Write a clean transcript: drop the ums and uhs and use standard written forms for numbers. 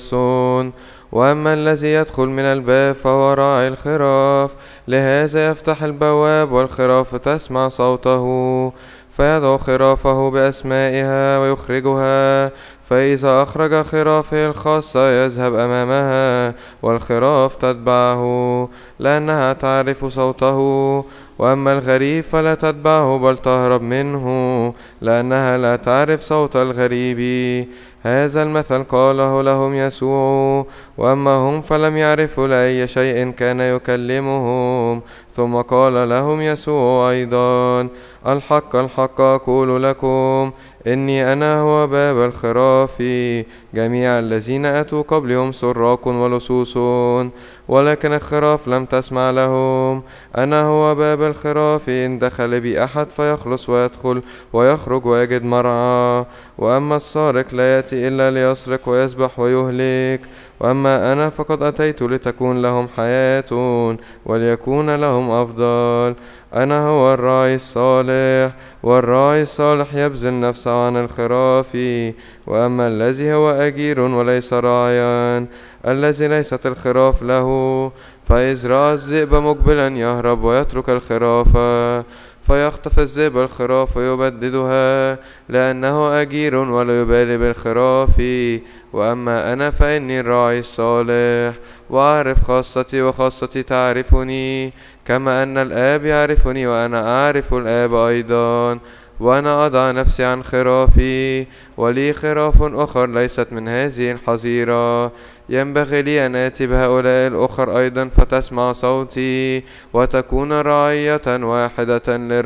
والصون. وأما الذي يدخل من الباب فهو راعي الخراف، لهذا يفتح البواب والخراف تسمع صوته، فيدعو خرافه بأسمائها ويخرجها. فإذا أخرج خرافه الخاصة يذهب أمامها، والخراف تتبعه لأنها تعرف صوته. وأما الغريب فلا تتبعه بل تهرب منه، لأنها لا تعرف صوت الغريب. هذا المثل قاله لهم يسوع، وأما هم فلم يعرفوا لأي شيء كان يكلمهم. ثم قال لهم يسوع أيضا: الحق الحق أقول لكم، إني أنا هو باب الخراف. جميع الذين أتوا قبلهم سراق ولصوص، ولكن الخراف لم تسمع لهم. أنا هو باب الخراف، إن دخل بي أحد فيخلص ويدخل ويخرج ويجد مرعى. وأما السارق لا يأتي إلا ليسرق ويذبح ويهلك، وأما أنا فقد أتيت لتكون لهم حياة وليكون لهم أفضل. أنا هو الراعي الصالح، والراعي الصالح يبذل نفسه عن الخراف. وأما الذي هو أجير وليس راعيا، الذي ليست الخراف له، فإذ رأى الذئب مقبلا يهرب ويترك الخراف، فيخطف الذئب الخراف ويبددها، لأنه أجير ولا يبالي بالخراف. وأما أنا فإني الراعي الصالح، وأعرف خاصتي وخاصتي تعرفني، كما أن الآب يعرفني وأنا أعرف الآب أيضا. وأنا أضع نفسي عن خرافي، ولي خراف أخر ليست من هذه الحظيرة. ينبغي لي أن آتي بهؤلاء الأخر أيضا فتسمع صوتي، وتكون رعية واحدة لرعية